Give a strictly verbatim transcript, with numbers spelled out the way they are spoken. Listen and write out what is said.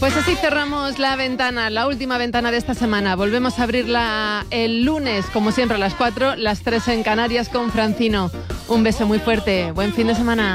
Pues así cerramos la ventana, la última ventana de esta semana. Volvemos a abrirla el lunes, como siempre, a las cuatro, las tres en Canarias con Francino. Un beso muy fuerte. Buen fin de semana.